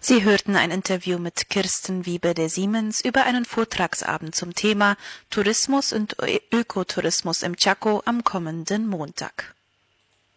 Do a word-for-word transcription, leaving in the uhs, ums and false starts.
Sie hörten ein Interview mit Kirsten Wiebe der Siemens über einen Vortragsabend zum Thema Tourismus und Ökotourismus im Chaco am kommenden Montag.